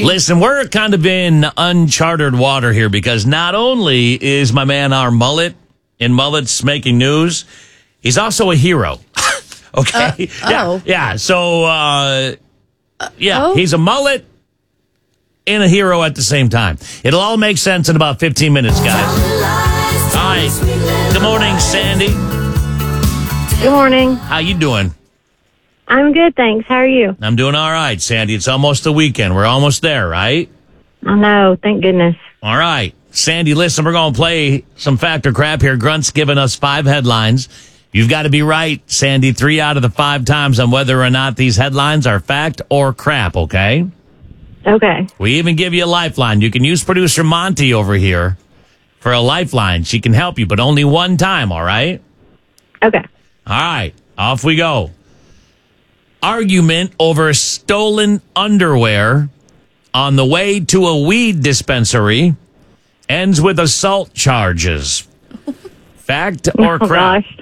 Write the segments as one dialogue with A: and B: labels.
A: Listen, we're kind of in uncharted water here because not only is my man our mullet in Mullets making news, he's also a hero. Okay? Yeah. So, he's a mullet and a hero at the same time. It'll all make sense in about 15 minutes, guys. All right. Good morning, Sandy.
B: Good morning.
A: How you doing?
B: I'm good, thanks. How are you?
A: I'm doing all right, Sandy. It's almost the weekend. We're almost there, right?
B: I know. Thank goodness.
A: All right. Sandy, listen, we're going to play some fact or crap here. Grunt's given us 5 headlines. You've got to be right, Sandy, 3 out of the 5 times on whether or not these headlines are fact or crap, okay?
B: Okay.
A: We even give you a lifeline. You can use producer Monty over here for a lifeline. She can help you, but only one time, all right?
B: Okay.
A: All right. Off we go. Argument over stolen underwear on the way to a weed dispensary ends with assault charges. Fact or crap?
B: Gosh.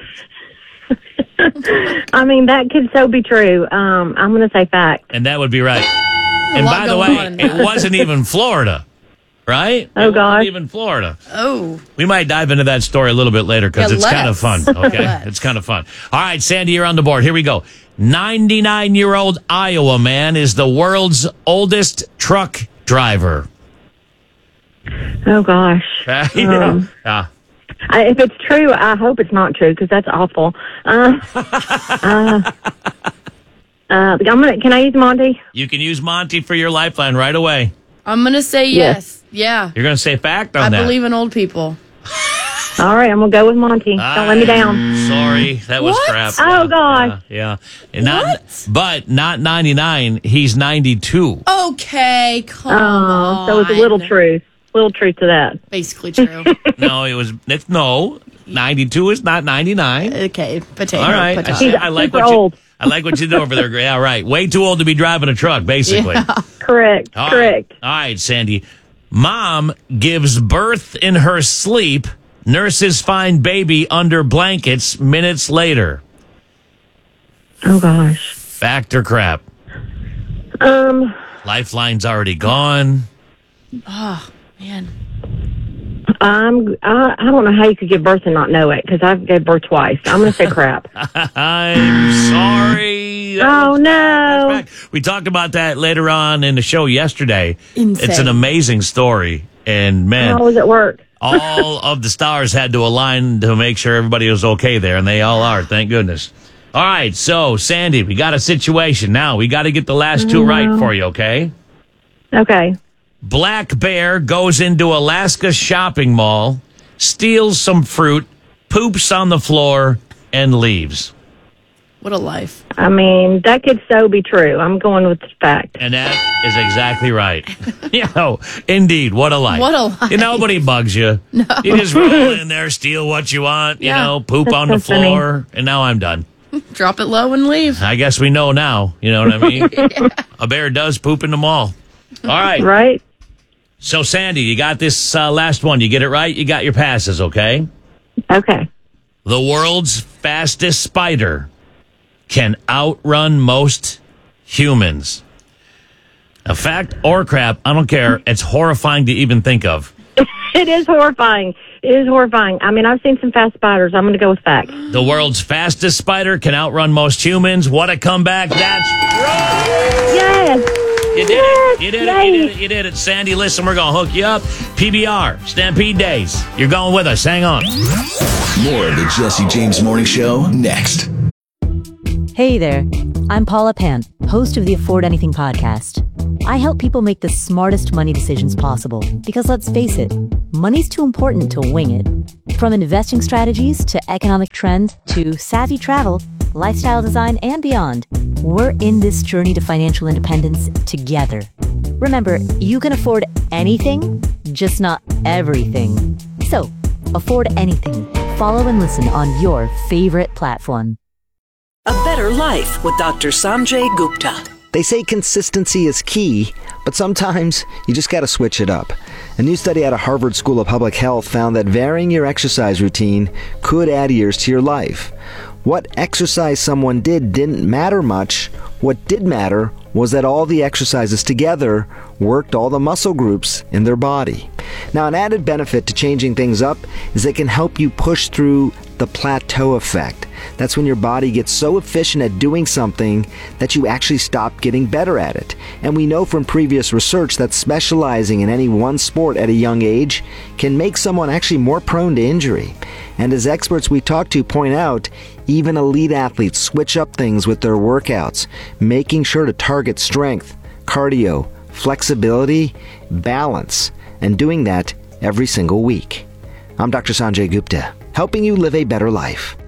B: I mean, that could so be true. I'm going to say fact.
A: And that would be right. And by the way, it wasn't even Florida, right?
B: Oh,
A: it
B: gosh.
A: wasn't even Florida.
C: Oh.
A: We might dive into that story a little bit later because it's kind of fun, okay? It's kind of fun. All right, Sandy, you're on the board. Here we go. 99-year-old Iowa man is the world's oldest truck driver.
B: Oh, gosh.
A: Yeah.
B: If it's true, I hope it's not true because that's awful. Can I use Monty?
A: You can use Monty for your lifeline right away.
C: I'm going to say yes. Yeah.
A: You're going to say fact on that?
C: I believe in old people.
B: All right, I'm going to go with Monty. Don't let me down.
A: Sorry, that was crap.
B: Oh, gosh.
A: Yeah. But not 99. He's 92.
C: Okay, come on.
B: So it's a little truth. Little truth to that.
C: Basically true.
A: No, 92 is not 99.
C: Okay, potato.
A: All right.
C: Potato.
A: I like
B: super old.
A: I like what you did over there. Yeah, right. Way too old to be driving a truck, basically.
C: Yeah.
B: Correct.
A: All
B: Correct.
A: Right. All right, Sandy. Mom gives birth in her sleep. Nurses find baby under blankets minutes later.
B: Oh, gosh.
A: Fact or crap? Lifeline's already gone.
C: Oh, man.
B: I don't know how you could give birth and not know it because I've gave birth twice. I'm going to say crap.
A: I'm sorry.
B: Oh, no.
A: We talked about that later on in the show yesterday.
C: Insane.
A: It's an amazing story. And, man,
B: How was it work?
A: all of the stars had to align to make sure everybody was okay there, and they all are, thank goodness. All right, so, Sandy, we got a situation. Now, we got to get the last 2 right for you, okay?
B: Okay.
A: Black bear goes into Alaska shopping mall, steals some fruit, poops on the floor, and leaves.
C: What a life.
B: I mean, that could so be true. I'm going with the fact.
A: And that is exactly right. Indeed, what a life.
C: What a life.
A: Nobody bugs you. No. You just roll in there, steal what you want, poop on the floor, and now I'm done.
C: Drop it low and leave.
A: I guess we know now, you know what I mean? Yeah. A bear does poop in the mall. All right.
B: Right.
A: So, Sandy, you got this last one. You get it right, you got your passes, okay?
B: Okay.
A: The world's fastest spider can outrun most humans. A fact or crap, I don't care. It's horrifying to even think of.
B: It is horrifying. It is horrifying. I mean, I've seen some fast spiders. I'm going to go with fact.
A: The world's fastest spider can outrun most humans. What a comeback. That's right.
B: Yes.
A: You did it. You did it. You did it. Sandy, listen, we're going to hook you up. PBR, Stampede Days. You're going with us. Hang on.
D: More of the Jesse James Morning Show next.
E: Hey there. I'm Paula Pant, host of the Afford Anything podcast. I help people make the smartest money decisions possible because, let's face it, money's too important to wing it. From investing strategies to economic trends to savvy travel, lifestyle design, and beyond, we're in this journey to financial independence together. Remember, you can afford anything, just not everything. So, afford anything. Follow and listen on your favorite platform.
F: A better life with Dr. Sanjay Gupta.
G: They say consistency is key, but sometimes you just gotta switch it up. A new study out of Harvard School of Public Health found that varying your exercise routine could add years to your life. What exercise someone did didn't matter much. What did matter was that all the exercises together worked all the muscle groups in their body. Now, an added benefit to changing things up is they can help you push through the plateau effect. That's when your body gets so efficient at doing something that you actually stop getting better at it. And we know from previous research that specializing in any one sport at a young age can make someone actually more prone to injury. And as experts we talk to point out, even elite athletes switch up things with their workouts, making sure to target strength, cardio, flexibility, balance, and doing that every single week. I'm Dr. Sanjay Gupta, helping you live a better life.